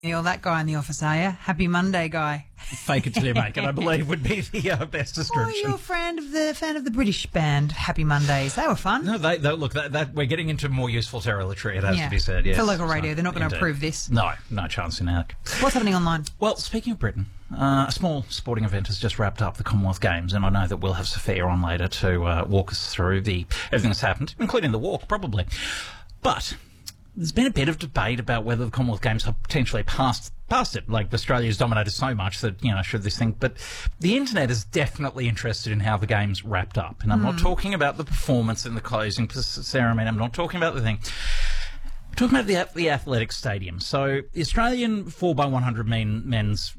You're that guy in the office, are you? Happy Monday guy. Fake it till you make it, I believe, would be the best description. Oh, you're a fan of the British band Happy Mondays. They were fun. No, they look, that we're getting into more useful territory, it has to be said, yes. For local radio, they're not going to approve this. No chance in heck. What's happening online? Well, speaking of Britain, a small sporting event has just wrapped up, the Commonwealth Games, and I know that we'll have Sophia on later to walk us through everything that's happened, including the walk, probably. But there's been a bit of debate about whether the Commonwealth Games have potentially passed it. Like, Australia's dominated so much that, should this thing... But the internet is definitely interested in how the Games wrapped up. And I'm not talking about the performance in the closing ceremony. I'm not talking about the thing. I'm talking about the athletic stadium. So the Australian 4x100 men's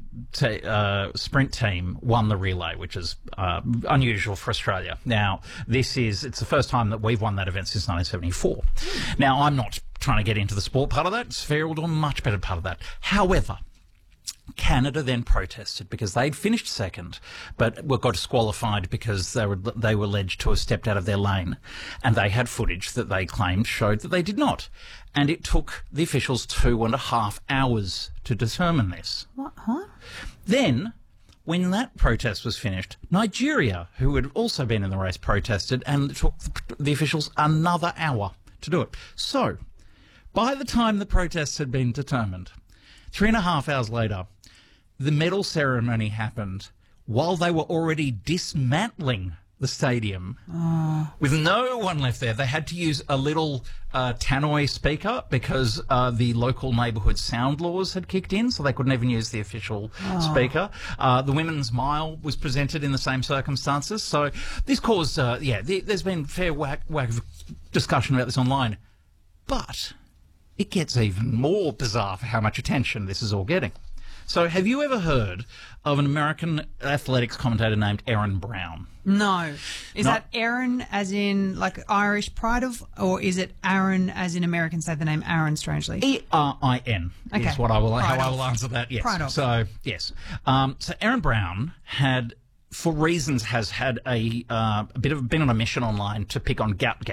sprint team won the relay, which is unusual for Australia. Now, it's the first time that we've won that event since 1974. Now, I'm not trying to get into the sport part of that. Sphere will do a much better part of that. However, Canada then protested because they'd finished second, but got disqualified because they were alleged to have stepped out of their lane, and they had footage that they claimed showed that they did not. And it took the officials 2.5 hours to determine this. What? Huh? Then, when that protest was finished, Nigeria, who had also been in the race, protested, and it took the officials another hour to do it. So, by the time the protests had been determined, 3.5 hours later, the medal ceremony happened while they were already dismantling the stadium. With no one left there. They had to use a little tannoy speaker because the local neighbourhood sound laws had kicked in, so they couldn't even use the official speaker. The Women's Mile was presented in the same circumstances. So this caused, there's been fair whack of discussion about this online. But it gets even more bizarre for how much attention this is all getting. So have you ever heard of an American athletics commentator named Aaron Brown? No. Is that Aaron as in like Irish pride of, or is it Aaron as in Americans say the name Aaron strangely? E-R-I-N is what I will answer that, yes. Pride of. So, yes. So Aaron Brown for reasons, has had been on a mission online to pick on Gout.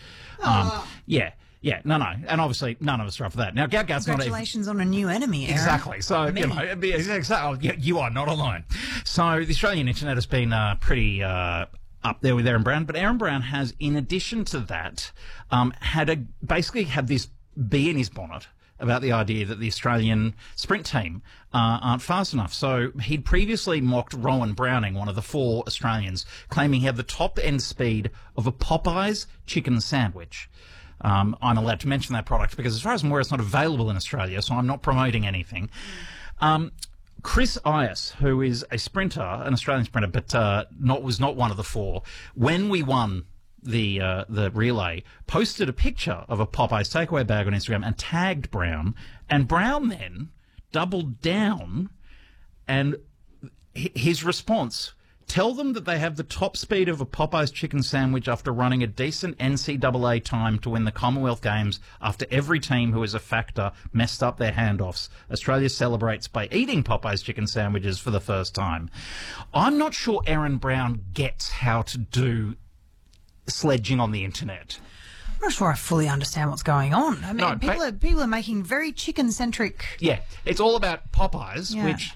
Yeah, no, and obviously none of us are up for that. Now, Gout's not even... Congratulations on a new enemy, Aaron. Exactly. So, you are not alone. So, the Australian internet has been pretty up there with Aaron Brown, but Aaron Brown has, in addition to that, basically had this bee in his bonnet about the idea that the Australian sprint team aren't fast enough. So he'd previously mocked Rowan Browning, one of the 4 Australians, claiming he had the top-end speed of a Popeyes chicken sandwich. I'm allowed to mention that product because, as far as I'm aware, it's not available in Australia, so I'm not promoting anything. Chris Ias, who is a sprinter, an Australian sprinter, but was not one of the 4, when we won the relay, posted a picture of a Popeyes takeaway bag on Instagram and tagged Brown, and Brown then doubled down, and his response: tell them that they have the top speed of a Popeyes chicken sandwich after running a decent NCAA time to win the Commonwealth Games after every team who is a factor messed up their handoffs. Australia celebrates by eating Popeyes chicken sandwiches for the first time. I'm not sure Aaron Brown gets how to do sledging on the internet. I'm not sure I fully understand what's going on. I mean, people are making very chicken-centric... Yeah, it's all about Popeyes, which,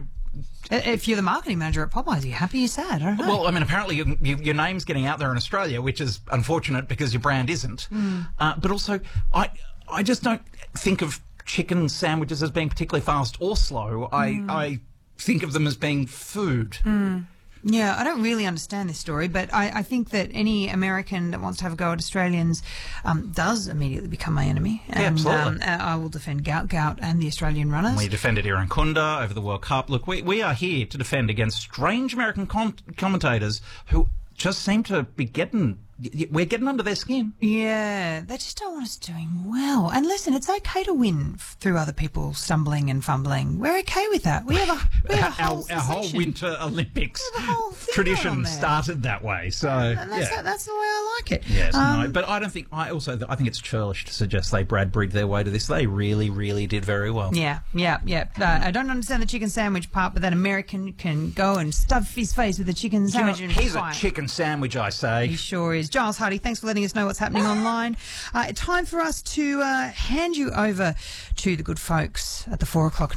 If you're the marketing manager at Popeyes, are you happy or sad? I don't know. Well, I mean, apparently your name's getting out there in Australia, which is unfortunate because your brand isn't. But also, I just don't think of chicken sandwiches as being particularly fast or slow. I think of them as being food. Yeah, I don't really understand this story, but I think that any American that wants to have a go at Australians does immediately become my enemy. And, yeah, absolutely. I will defend Gout and the Australian runners. We defended Iran Kunda over the World Cup. Look, we are here to defend against strange American commentators who just seem to be we're getting under their skin. Yeah, they just don't want us doing well. And listen, it's okay to win through other people stumbling and fumbling. We're okay with that. We have our whole Winter Olympics tradition started that way. So that's the way I like it. Yes, no, but I don't think. I think it's churlish to suggest they Bradbury'd their way to this. They really, really did very well. Yeah. I don't understand the chicken sandwich part, but that American can go and stuff his face with a chicken sandwich. He's a chicken sandwich, I say. He sure is. Giles Hardy, thanks for letting us know what's happening online. Time for us to hand you over to the good folks at the 4 o'clock